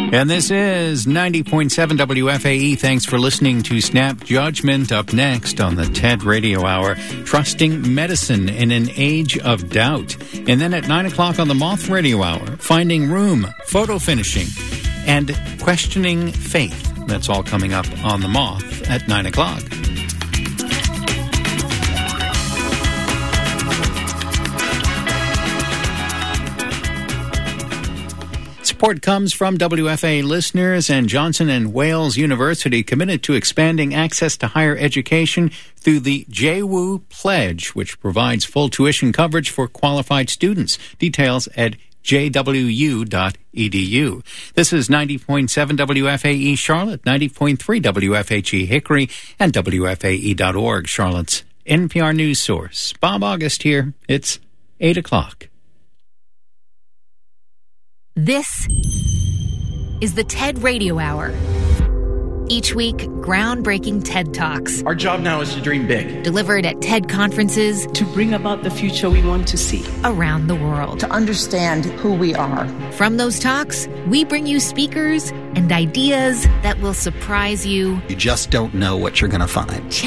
And this is 90.7 WFAE. Thanks for listening to Snap Judgment. Up next on the TED Radio Hour, Trusting Medicine in an Age of Doubt. And then at 9 o'clock on the Moth Radio Hour, Finding Room, Photo Finishing, and Questioning Faith. That's all coming up on the Moth at 9 o'clock. Support comes from WFA listeners and Johnson & Wales University, committed to expanding access to higher education through the JWU Pledge, which provides full tuition coverage for qualified students. Details at jwu.edu. This is 90.7 WFAE Charlotte, 90.3 WFHE Hickory, and WFAE.org, Charlotte's NPR news source. Bob August here. It's 8 o'clock. This is the TED Radio Hour. Each week, groundbreaking TED Talks. Our job now is to dream big. Delivered at TED conferences. To bring about the future we want to see. Around the world. To understand who we are. From those talks, we bring you speakers and ideas that will surprise you. You just don't know what you're going to find.